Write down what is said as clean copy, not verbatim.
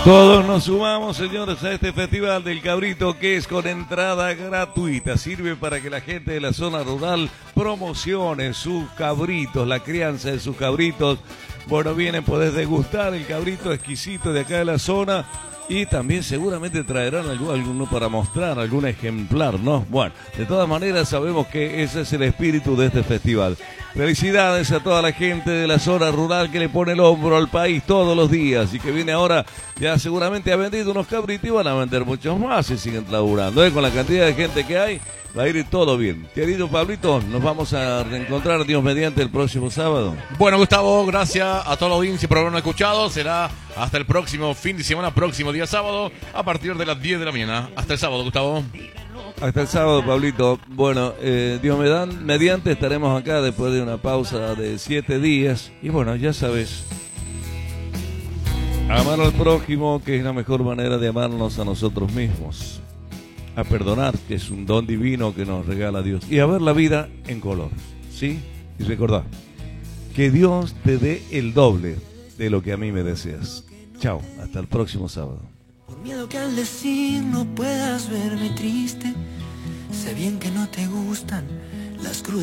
Todos nos sumamos, señores, a este festival del cabrito que es con entrada gratuita. Sirve para que la gente de la zona rural promocione sus cabritos, la crianza de sus cabritos. Bueno, vienen, podés degustar el cabrito exquisito de acá de la zona. Y también seguramente traerán alguno para mostrar, algún ejemplar, ¿no? Bueno, de todas maneras sabemos que ese es el espíritu de este festival. Felicidades a toda la gente de la zona rural que le pone el hombro al país todos los días y que viene ahora, ya seguramente ha vendido unos cabritos y van a vender muchos más y siguen laburando. Con la cantidad de gente que hay, va a ir todo bien. Querido Pablito, nos vamos a reencontrar, Dios mediante, el próximo sábado. Bueno, Gustavo, gracias a toda la audiencia por habernos escuchado. Será hasta el próximo fin de semana, próximo día sábado, a partir de las 10 de la mañana. Hasta el sábado, Gustavo. Hasta el sábado, Pablito. Bueno, Dios mediante estaremos acá después de una pausa de 7 días. Y bueno, ya sabes, amar al prójimo, que es la mejor manera de amarnos a nosotros mismos. A perdonar, que es un don divino que nos regala Dios. Y a ver la vida en color, ¿sí? Y recordá, que Dios te dé el doble de lo que a mí me deseas. Chao, hasta el próximo sábado. Por miedo que al decir no puedas verme triste, sé bien que no te gustan las crudas.